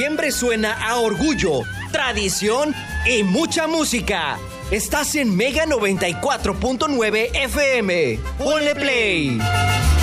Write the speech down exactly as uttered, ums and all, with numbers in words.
diciembre suena a orgullo, tradición y mucha música. Estás en Mega noventa y cuatro punto nueve F M. Ponle play.